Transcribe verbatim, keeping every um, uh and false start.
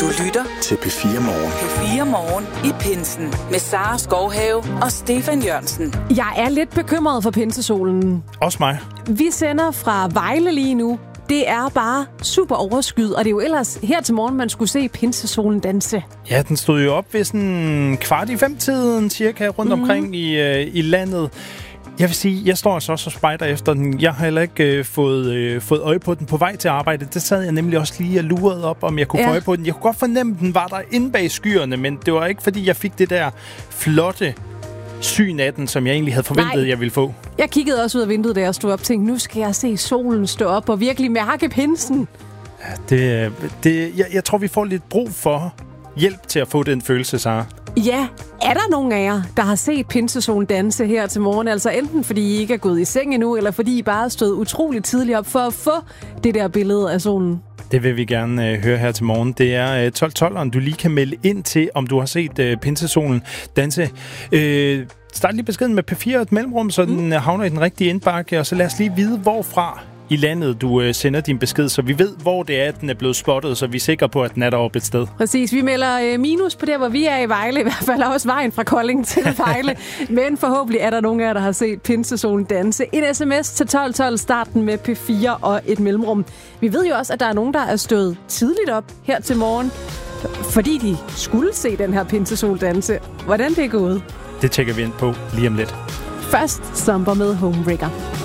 Du lytter til P fire Morgen. P fire Morgen i pinsen med Sara Skovhave og Stefan Jørgensen. Jeg er lidt bekymret for pinsesolen. Også mig. Vi sender fra Vejle lige nu. Det er bare super overskyet, og det er jo ellers her til morgen, man skulle se pinsesolen danse. Ja, den stod jo op ved sådan kvart i fem-tiden cirka rundt mm-hmm. omkring i, øh, i landet. Jeg vil sige, jeg står altså også og spejder efter den. Jeg har heller ikke øh, fået, øh, fået øje på den på vej til arbejde. Det sad jeg nemlig også lige og lurede op, om jeg kunne ja. få øje på den. Jeg kunne godt fornemme, at den var der inde bag skyerne, men det var ikke, fordi jeg fik det der flotte syn af den, som jeg egentlig havde forventet, Nej. jeg ville få. Jeg kiggede også ud af vinduet, da jeg stod op og tænkte, nu skal jeg se solen stå op og virkelig mærke pinsen. Ja, det, det, jeg, jeg tror, vi får lidt brug for hjælp til at få den følelse, Sara. Ja, er der nogen af jer, der har set pinsesolen danse her til morgen? Altså enten fordi I ikke er gået i seng endnu, eller fordi I bare stod utroligt tidligt op for at få det der billede af solen? Det vil vi gerne øh, høre her til morgen. Det er øh, tolv tolv, du lige kan melde ind til, om du har set øh, pinsesolen danse. Øh, start lige beskeden med P fire et mellemrum, så mm. den havner i den rigtige indbakke, og så lad os lige vide, hvorfra i landet du øh, sender din besked, så vi ved, hvor det er, at den er blevet spottet, så vi er sikre på, at den er deroppe et sted. Præcis. Vi melder øh, minus på der, hvor vi er i Vejle. I hvert fald også vejen fra Kolding til Vejle. Men forhåbentlig er der nogen af jer, der har set pinsesolen danse. En sms til tolv tolv, starten med P fire og et mellemrum. Vi ved jo også, at der er nogen, der er stået tidligt op her til morgen, fordi de skulle se den her pinsesol danse. Hvordan det er gået? Det tjekker vi ind på lige om lidt. Først Zomber med Homewrecker.